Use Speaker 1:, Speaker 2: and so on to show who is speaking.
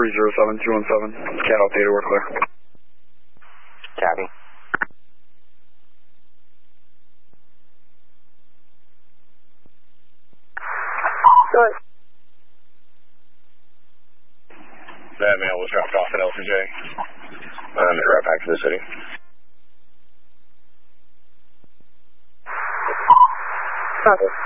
Speaker 1: 307-217. Cat out data, we're clear.
Speaker 2: Copy.
Speaker 3: Good.
Speaker 4: That mail was dropped off at L3J. I'm right back to the city.
Speaker 3: Copy.